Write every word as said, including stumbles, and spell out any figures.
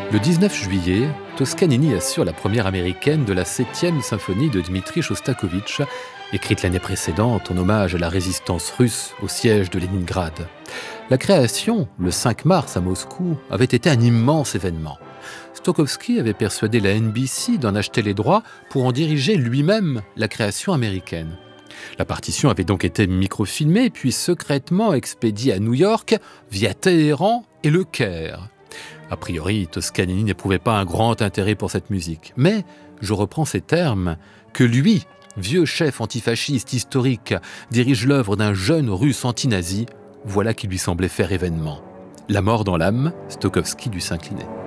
Le dix-neuf juillet, Toscanini assure la première américaine de la septième symphonie de Dmitri Chostakovitch, écrite l'année précédente en hommage à la résistance russe au siège de Leningrad. La création, le cinq mars à Moscou, avait été un immense événement. Stokowski avait persuadé la N B C d'en acheter les droits pour en diriger lui-même la création américaine. La partition avait donc été microfilmée puis secrètement expédiée à New York via Téhéran et le Caire. A priori, Toscanini n'éprouvait pas un grand intérêt pour cette musique. Mais, je reprends ces termes, que lui, vieux chef antifasciste historique, dirige l'œuvre d'un jeune russe anti-nazi, voilà qui lui semblait faire événement. La mort dans l'âme, Stokowski dut s'incliner.